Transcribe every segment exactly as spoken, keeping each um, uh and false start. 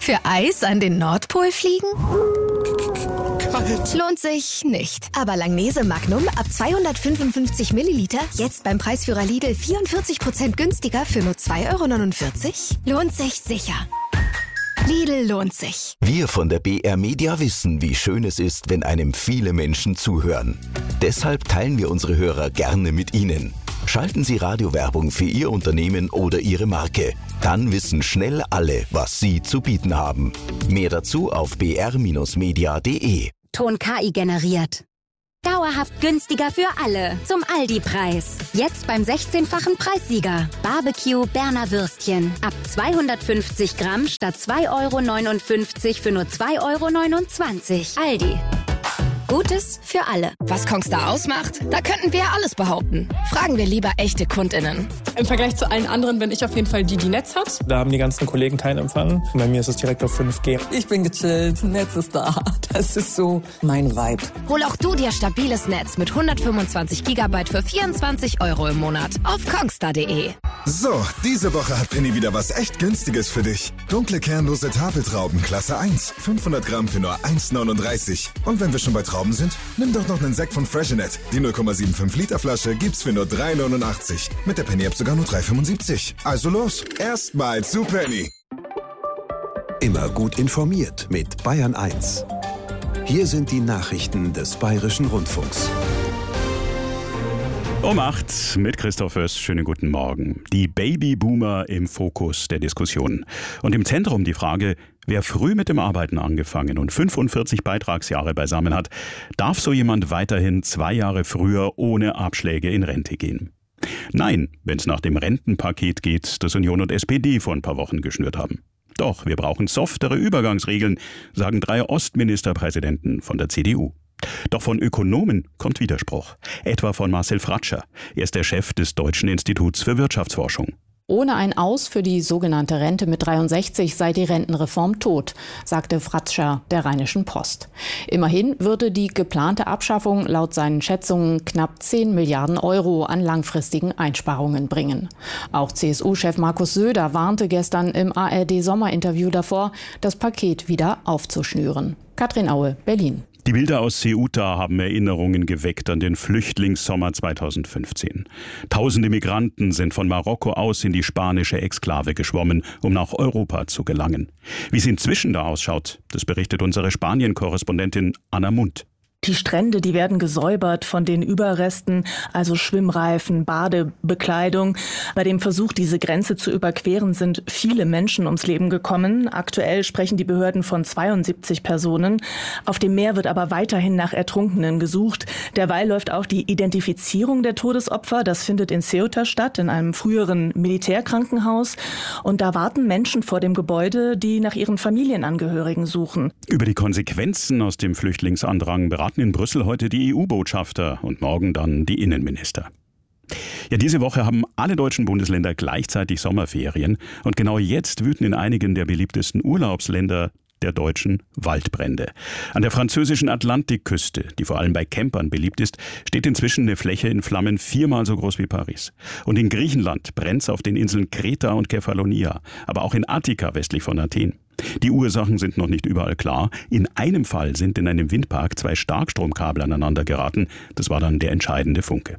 Für Eis an den Nordpol fliegen? Kalt. Lohnt sich nicht. Aber Langnese Magnum ab zweihundertfünfundfünfzig Milliliter jetzt beim Preisführer Lidl vierundvierzig Prozent günstiger für nur zwei Euro neunundvierzig? Lohnt sich sicher. Lidl lohnt sich. Wir von der B R Media wissen, wie schön es ist, wenn einem viele Menschen zuhören. Deshalb teilen wir unsere Hörer gerne mit Ihnen. Schalten Sie Radiowerbung für Ihr Unternehmen oder Ihre Marke. Dann wissen schnell alle, was Sie zu bieten haben. Mehr dazu auf b r Bindestrich media punkt d e. Ton K I generiert. Dauerhaft günstiger für alle. Zum Aldi-Preis. Jetzt beim sechzehnfachen Preissieger. Barbecue Berner Würstchen. Ab zweihundertfünfzig Gramm statt zwei Euro neunundfünfzig für nur zwei Euro neunundzwanzig. Aldi. Gutes für alle. Was Kongstar ausmacht? Da könnten wir ja alles behaupten. Fragen wir lieber echte KundInnen. Im Vergleich zu allen anderen bin ich auf jeden Fall die, die Netz hat. Da haben die ganzen Kollegen keinen Empfang. Bei mir ist es direkt auf fünf G. Ich bin gechillt, Netz ist da. Das ist so mein Vibe. Hol auch du dir stabiles Netz mit hundertfünfundzwanzig Gigabyte für vierundzwanzig Euro im Monat auf kongstar punkt d e. So, diese Woche hat Penny wieder was echt Günstiges für dich. Dunkle kernlose Tafeltrauben, Klasse eins. fünfhundert Gramm für nur eins neununddreißig. Und wenn wir schon bei Trauben sind, nimm doch noch einen Sekt von Freshenet. Die null Komma fünfundsiebzig Liter Flasche gibt's für nur drei neunundachtzig. Mit der Penny-App sogar nur drei fünfundsiebzig. Also los, erstmal zu Penny. Immer gut informiert mit Bayern eins. Hier sind die Nachrichten des Bayerischen Rundfunks. Um acht mit Christoph Föß. Schönen guten Morgen. Die Babyboomer im Fokus der Diskussion. Und im Zentrum die Frage, wer früh mit dem Arbeiten angefangen und fünfundvierzig Beitragsjahre beisammen hat, darf so jemand weiterhin zwei Jahre früher ohne Abschläge in Rente gehen? Nein, wenn es nach dem Rentenpaket geht, das Union und S P D vor ein paar Wochen geschnürt haben. Doch, wir brauchen softere Übergangsregeln, sagen drei Ostministerpräsidenten von der C D U. Doch von Ökonomen kommt Widerspruch, etwa von Marcel Fratscher. Er ist der Chef des Deutschen Instituts für Wirtschaftsforschung. Ohne ein Aus für die sogenannte Rente mit dreiundsechzig sei die Rentenreform tot, sagte Fratscher der Rheinischen Post. Immerhin würde die geplante Abschaffung laut seinen Schätzungen knapp zehn Milliarden Euro an langfristigen Einsparungen bringen. Auch C S U-Chef Markus Söder warnte gestern im A R D-Sommerinterview davor, das Paket wieder aufzuschnüren. Katrin Aue, Berlin. Die Bilder aus Ceuta haben Erinnerungen geweckt an den Flüchtlingssommer zweitausendfünfzehn. Tausende Migranten sind von Marokko aus in die spanische Exklave geschwommen, um nach Europa zu gelangen. Wie es inzwischen da ausschaut, das berichtet unsere Spanien-Korrespondentin Anna Mundt. Die Strände, die werden gesäubert von den Überresten, also Schwimmreifen, Badebekleidung. Bei dem Versuch, diese Grenze zu überqueren, sind viele Menschen ums Leben gekommen. Aktuell sprechen die Behörden von zweiundsiebzig Personen. Auf dem Meer wird aber weiterhin nach Ertrunkenen gesucht. Derweil läuft auch die Identifizierung der Todesopfer. Das findet in Ceuta statt, in einem früheren Militärkrankenhaus. Und da warten Menschen vor dem Gebäude, die nach ihren Familienangehörigen suchen. Über die Konsequenzen aus dem Flüchtlingsandrang beraten in Brüssel heute die E U-Botschafter und morgen dann die Innenminister. Ja, diese Woche haben alle deutschen Bundesländer gleichzeitig Sommerferien und genau jetzt wüten in einigen der beliebtesten Urlaubsländer der Deutschen Waldbrände. An der französischen Atlantikküste, die vor allem bei Campern beliebt ist, steht inzwischen eine Fläche in Flammen viermal so groß wie Paris. Und in Griechenland brennt's auf den Inseln Kreta und Kefalonia, aber auch in Attika westlich von Athen. Die Ursachen sind noch nicht überall klar. In einem Fall sind in einem Windpark zwei Starkstromkabel aneinander geraten. Das war dann der entscheidende Funke.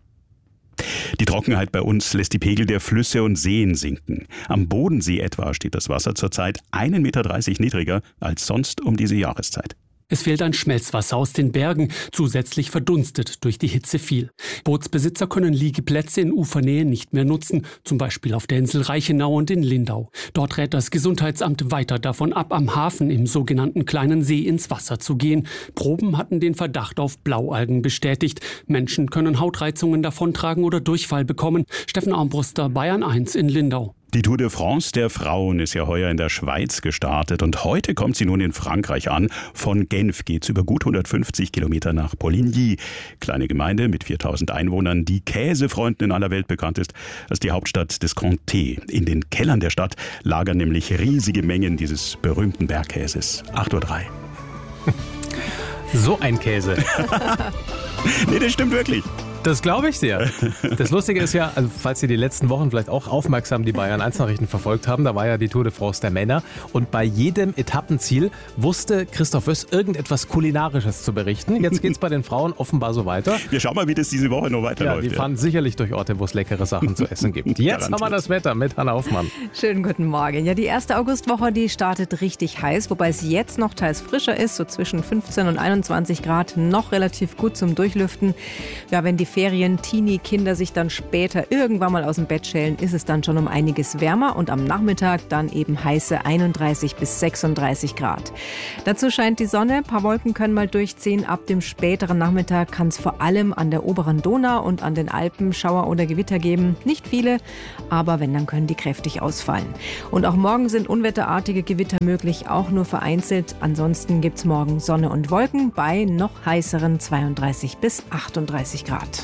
Die Trockenheit bei uns lässt die Pegel der Flüsse und Seen sinken. Am Bodensee etwa steht das Wasser zurzeit ein Meter dreißig niedriger als sonst um diese Jahreszeit. Es fehlt an Schmelzwasser aus den Bergen, zusätzlich verdunstet durch die Hitze viel. Bootsbesitzer können Liegeplätze in Ufernähe nicht mehr nutzen, zum Beispiel auf der Insel Reichenau und in Lindau. Dort rät das Gesundheitsamt weiter davon ab, am Hafen im sogenannten Kleinen See ins Wasser zu gehen. Proben hatten den Verdacht auf Blaualgen bestätigt. Menschen können Hautreizungen davontragen oder Durchfall bekommen. Steffen Armbruster, Bayern eins in Lindau. Die Tour de France der Frauen ist ja heuer in der Schweiz gestartet und heute kommt sie nun in Frankreich an. Von Genf geht's über gut hundertfünfzig Kilometer nach Poligny. Kleine Gemeinde mit viertausend Einwohnern, die Käsefreunden in aller Welt bekannt ist als die Hauptstadt des Comté. In den Kellern der Stadt lagern nämlich riesige Mengen dieses berühmten Bergkäses. acht Uhr drei. So ein Käse. Nee, das stimmt wirklich. Das glaube ich dir. Das Lustige ist ja, also falls Sie die letzten Wochen vielleicht auch aufmerksam die Bayern eins Nachrichten verfolgt haben, da war ja die Tour de France der Männer und bei jedem Etappenziel wusste Christoph Wöss irgendetwas Kulinarisches zu berichten. Jetzt geht es bei den Frauen offenbar so weiter. Wir schauen mal, wie das diese Woche noch weiterläuft. Ja, die fahren ja. sicherlich durch Orte, wo es leckere Sachen zu essen gibt. Jetzt haben wir das Wetter mit Hanna Hoffmann. Schönen guten Morgen. Ja, die erste Augustwoche, die startet richtig heiß, wobei es jetzt noch teils frischer ist, so zwischen fünfzehn und einundzwanzig Grad, noch relativ gut zum Durchlüften. Ja, wenn die Ferien, Teenie-Kinder sich dann später irgendwann mal aus dem Bett schälen, ist es dann schon um einiges wärmer und am Nachmittag dann eben heiße einunddreißig bis sechsunddreißig Grad. Dazu scheint die Sonne, ein paar Wolken können mal durchziehen. Ab dem späteren Nachmittag kann es vor allem an der oberen Donau und an den Alpen Schauer oder Gewitter geben. Nicht viele, aber wenn, dann können die kräftig ausfallen. Und auch morgen sind unwetterartige Gewitter möglich, auch nur vereinzelt. Ansonsten gibt es morgen Sonne und Wolken bei noch heißeren zweiunddreißig bis achtunddreißig Grad.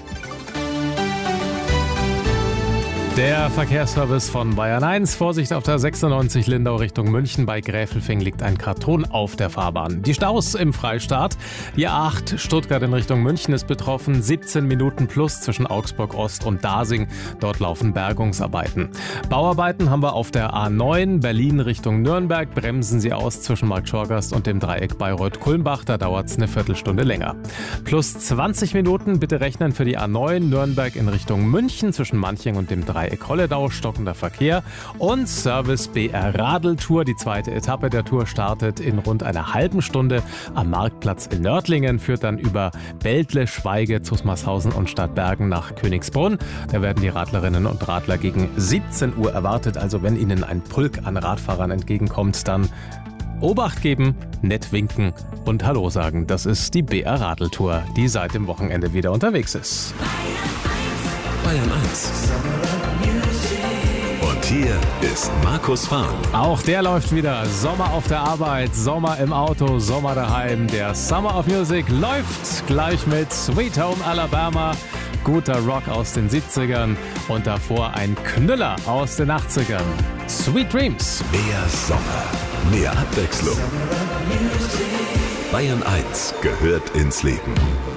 Der Verkehrsservice von Bayern eins. Vorsicht auf der sechsundneunzig Lindau Richtung München. Bei Gräfelfing liegt ein Karton auf der Fahrbahn. Die Staus im Freistaat. Die A acht Stuttgart in Richtung München ist betroffen. siebzehn Minuten plus zwischen Augsburg Ost und Dasing. Dort laufen Bergungsarbeiten. Bauarbeiten haben wir auf der A neun Berlin Richtung Nürnberg. Bremsen Sie aus zwischen Markt Schorgast und dem Dreieck Bayreuth-Kulmbach. Da dauert es eine Viertelstunde länger. Plus zwanzig Minuten bitte rechnen für die A neun Nürnberg in Richtung München zwischen Manching und dem Dreieck Holledau, stockender Verkehr und Service B R Radeltour. Die zweite Etappe der Tour startet in rund einer halben Stunde am Marktplatz in Nördlingen, führt dann über Beltle, Schweige, Zusmarshausen und Stadtbergen nach Königsbrunn. Da werden die Radlerinnen und Radler gegen siebzehn Uhr erwartet. Also wenn Ihnen ein Pulk an Radfahrern entgegenkommt, dann Obacht geben, nett winken und Hallo sagen. Das ist die B R Radeltour, die seit dem Wochenende wieder unterwegs ist. Bayern eins. Und hier ist Markus Fahren. Auch der läuft wieder. Sommer auf der Arbeit, Sommer im Auto, Sommer daheim. Der Summer of Music läuft gleich mit Sweet Home Alabama. Guter Rock aus den siebzigern und davor ein Knüller aus den achtzigern. Sweet Dreams. Mehr Sommer, mehr Abwechslung. Bayern eins gehört ins Leben.